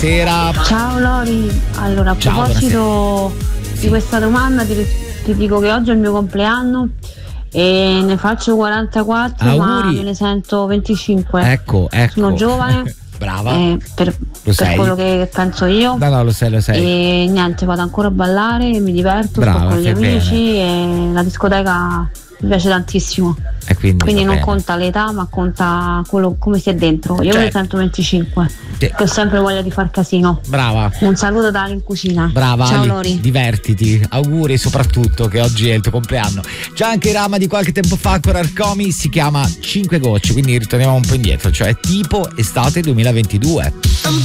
Buonasera. Ciao Lori, allora a proposito di questa domanda ti dico che oggi è il mio compleanno e ne faccio 44. Auguri. Ma me ne sento 25. Ecco. Sono giovane. Brava. Per sei? quello che penso io. No, lo sei. E niente, vado ancora a ballare, mi diverto, Brava, sto con gli fai amici bene. e la discoteca mi piace tantissimo. E quindi non bene. conta l'età, ma conta quello come si è dentro. Io me ne sento 25, che ho sempre voglia di far casino. Brava. Un saluto da Ali in cucina. Brava Ciao Ali, Lori. divertiti, auguri soprattutto che oggi è il tuo compleanno. C'è anche Rama di qualche tempo fa con Arcomi, si chiama 5 gocce, quindi ritorniamo un po' indietro, cioè tipo estate 2022.